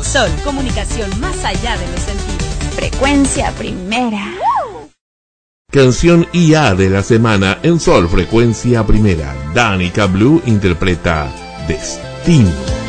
Sol, comunicación más allá de los sentidos. Frecuencia Primera. Canción IA de la semana en Sol Frecuencia Primera. Danica Blue interpreta Destino.